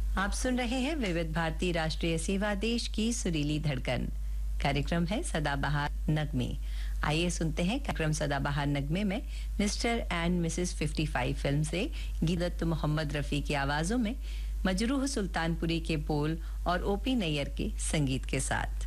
आप सुन रहे हैं विविध भारती राष्ट्रीय सेवा देश की सुरीली धड़कन। कार्यक्रम है सदाबहार नगमे। आइए सुनते हैं कार्यक्रम सदाबहार नगमे में मिस्टर एंड मिसेस 55 फिल्म से गीत मोहम्मद रफी की आवाजों में मजरूह सुल्तानपुरी के बोल और ओपी नैयर के संगीत के साथ।